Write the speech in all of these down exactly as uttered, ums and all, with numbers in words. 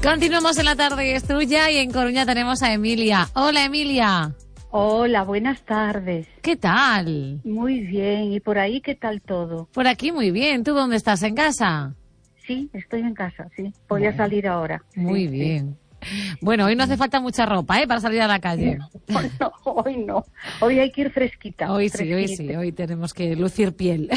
Continuamos en La Tarde es Tuya y en Coruña tenemos a Emilia. Hola, Emilia. Hola, buenas tardes. ¿Qué tal? Muy bien. ¿Y por ahí qué tal todo? Por aquí muy bien. ¿Tú dónde estás? ¿En casa? Sí, estoy en casa, sí. Voy bueno, a salir ahora. Muy sí, bien. Sí. Bueno, hoy no hace falta mucha ropa, ¿eh? Para salir a la calle. No, no, hoy no. Hoy hay que ir fresquita. Hoy fresquita. sí, hoy sí. Hoy tenemos que lucir piel.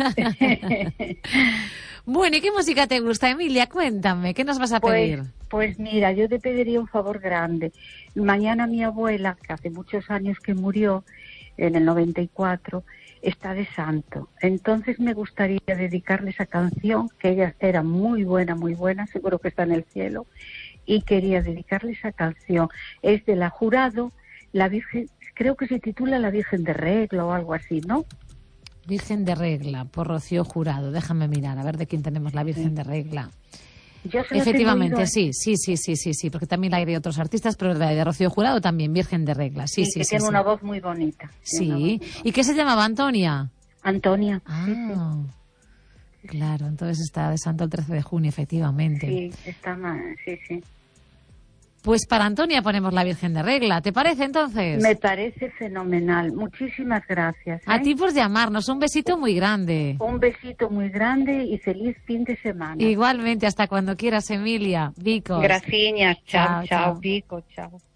Bueno, ¿y qué música te gusta, Emilia? Cuéntame, ¿qué nos vas a pedir? Pues, pues mira, yo te pediría un favor grande. Mañana mi abuela, que hace muchos años que murió, en el noventa y cuatro, está de santo. Entonces me gustaría dedicarle esa canción, que ella era muy buena, muy buena, seguro que está en el cielo, y quería dedicarle esa canción. Es de la Jurado, la Virgen, creo que se titula La Virgen de Regla o algo así, ¿no? Virgen de Regla, por Rocío Jurado. Déjame mirar, a ver de quién tenemos la Virgen sí. de Regla. Yo se Efectivamente, oído, sí, sí, sí, sí, sí, sí, porque también la hay de otros artistas, pero la de Rocío Jurado también, Virgen de Regla, sí, sí, sí, que sí. tiene sí. una voz muy bonita. Sí, muy bonita. ¿Y qué se llamaba, Antonia? Antonia. Ah, sí, sí. Claro, entonces está de santo el trece de junio, efectivamente. Sí, está mal, sí, sí. Pues para Antonia ponemos la Virgen de Regla, ¿te parece entonces? Me parece fenomenal, muchísimas gracias. ¿eh? A ti por llamarnos, un besito muy grande. Un besito muy grande y feliz fin de semana. Igualmente, hasta cuando quieras, Emilia. Vicos. Gracias, chao, Chao, chao, chao. Vico, chao.